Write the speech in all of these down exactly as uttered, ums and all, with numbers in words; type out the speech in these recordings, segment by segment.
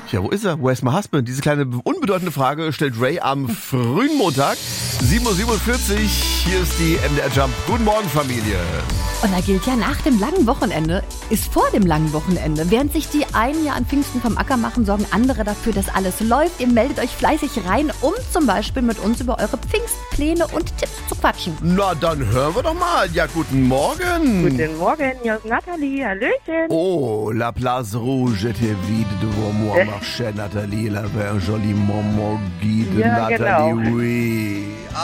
Ja, wo ist er? Where's my husband? Diese kleine unbedeutende Frage stellt Ray am frühen Montag. sieben Uhr siebenundvierzig, hier ist die M D R Jump. Guten Morgen, Familie. Und da gilt ja, nach dem langen Wochenende ist vor dem langen Wochenende. Während sich die einen ja an Pfingsten vom Acker machen, sorgen andere dafür, dass alles läuft. Ihr meldet euch fleißig rein, um zum Beispiel mit uns über eure Pfingstpläne und Tipps zu quatschen. Na, dann hören wir doch mal. Ja, guten Morgen. Guten Morgen, hier ist Nathalie. Hallöchen. Oh, la place rouge était vide devant moi, marchait Nathalie, la avait un joli moment guide. Ja, Nathalie, genau. oui.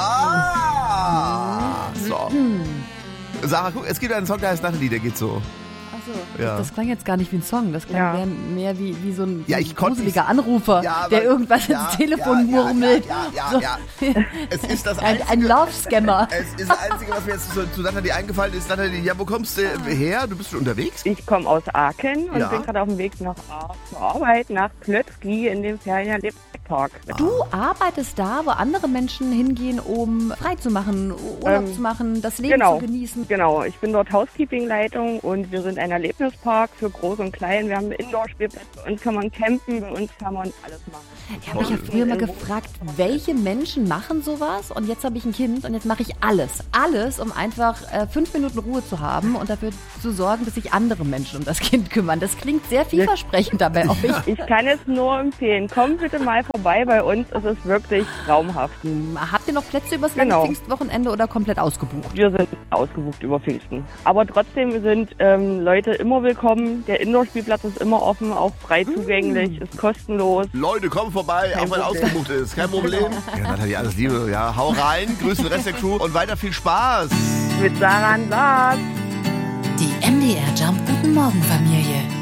Ah, so. Sarah, guck, es gibt einen Song, der heißt Nathalie, der geht so. Achso, Ja. das, das klang jetzt gar nicht wie ein Song. Das klang Ja. mehr, mehr wie, wie so ein, Ja, so ich ein konnte gruseliger es- Anrufer, Ja, der aber- irgendwas ja, ins Telefon ja, ja, murmelt. Ja, ja, So. ja, ja. Es ist das Ein, Einzige... ein Love-Scammer. Es ist das Einzige, was mir jetzt zu, zu Nathalie eingefallen ist. Nathalie, ja, wo kommst du her? Du bist schon unterwegs? Ich komme aus Aachen und Ja. bin gerade auf dem Weg nach Ar- zur Arbeit, nach Plötzky in dem Ferienerlebnispark. Du arbeitest da, wo andere Menschen hingehen, um frei zu machen, Urlaub Ähm, zu machen, das Leben Genau, zu genießen. genau. Ich bin dort Housekeeping-Leitung und wir sind ein Erlebnispark für Groß und Klein. Wir haben einen Indoor-Spielplatz, bei uns kann man campen, bei uns kann man alles machen. Ich habe mich ja früher mal gefragt, welche Menschen machen sowas? Und jetzt habe ich ein Kind und jetzt mache ich alles. Alles, um einfach äh, fünf Minuten Ruhe zu haben und dafür zu sorgen, dass sich andere Menschen um das Kind kümmern. Das klingt sehr vielversprechend dabei euch. Ich kann es nur empfehlen. Kommt bitte mal vorbei bei uns. Es ist wirklich traumhaft. Habt ihr noch Plätze übers lange Genau. Pfingstwochenende oder komplett ausgebucht? Wir sind ausgebucht über Pfingsten. Aber trotzdem sind ähm, Leute immer willkommen. Der Indoor-Spielplatz ist immer offen, auch frei zugänglich, ist kostenlos. Leute, komm vorbei, Kein auch wenn Problem. ausgebucht ist. Kein Problem. Ja, Nathalie, alles Liebe. Ja, hau rein, grüße den Rest der Crew und weiter viel Spaß. Mit Sarah und Lars. Die M D R Jump Guten Morgen Familie.